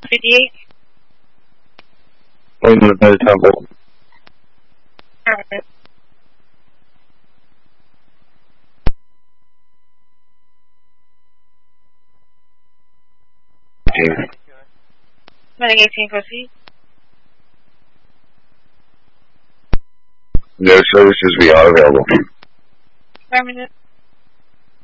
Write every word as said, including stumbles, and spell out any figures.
fifty-eight. Wayne by the temple. Alright. Medic eighteen, proceed. No services we are available. Permanent.